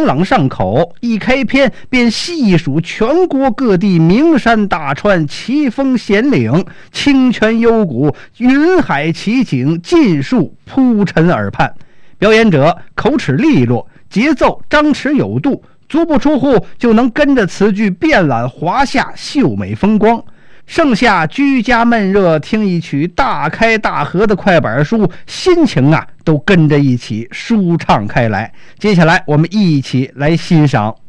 朗朗上口，一开篇便细数全国各地名山大川、奇峰险岭、清泉幽谷、云海奇景，尽数铺陈耳畔。表演者口齿利落，节奏张弛有度，足不出户就能跟着词句遍览华夏秀美风光。盛夏居家闷热，听一曲大开大合的快板书，心情都跟着一起舒畅开来。接下来我们一起来欣赏。